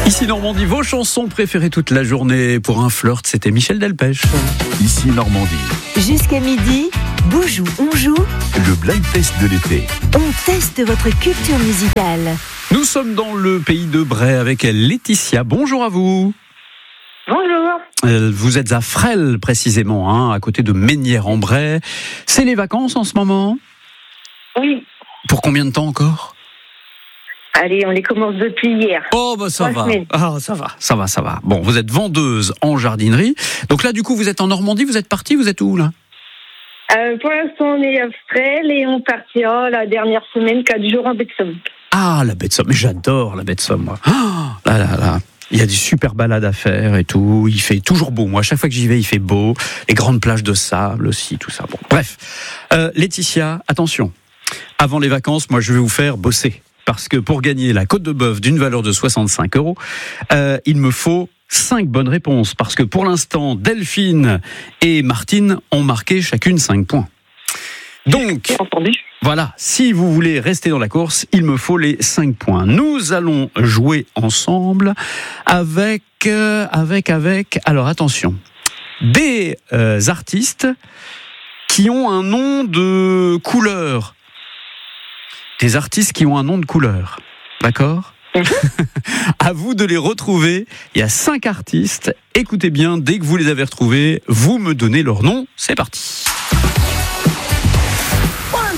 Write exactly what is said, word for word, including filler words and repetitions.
Ici Normandie, vos chansons préférées toute la journée. Pour un flirt, c'était Michel Delpech. Ici Normandie. Jusqu'à midi, Boujou, on joue. Le blind test de l'été. On teste votre culture musicale. Nous sommes dans le pays de Bray avec Laetitia. Bonjour à vous. Bonjour. Euh, vous êtes à Fresles précisément, hein, à côté de Mesnières-en-Bray. C'est les vacances en ce moment ? Oui. Pour combien de temps encore ? Allez, on les commence depuis hier. Oh bah ça Trois va. semaines. Ah ça va, ça va, ça va. Bon, vous êtes vendeuse en jardinerie. Donc là du coup, vous êtes en Normandie, vous êtes partie, vous êtes où là ? Euh, pour l'instant, on est à Fresles et on partira la dernière semaine, quatre jours en baie de Somme. Ah, la baie de Somme, mais j'adore la baie de Somme, moi. Ah, là, là, là. Il y a des super balades à faire et tout. Il fait toujours beau. Moi, à chaque fois que j'y vais, il fait beau. Les grandes plages de sable aussi, tout ça. Bon, bref. Euh, Laetitia, attention. Avant les vacances, moi, je vais vous faire bosser. Parce que pour gagner la côte de bœuf d'une valeur de soixante-cinq euros, euh, il me faut cinq bonnes réponses. Parce que pour l'instant, Delphine et Martine ont marqué chacune cinq points. Donc, Entendu. voilà, si vous voulez rester dans la course, il me faut les cinq points. Nous allons jouer ensemble avec, euh, avec, avec, alors attention, des euh, artistes qui ont un nom de couleur. Des artistes qui ont un nom de couleur, d'accord ? À vous de les retrouver. Il y a cinq artistes. Écoutez bien, dès que vous les avez retrouvés, vous me donnez leur nom. C'est parti.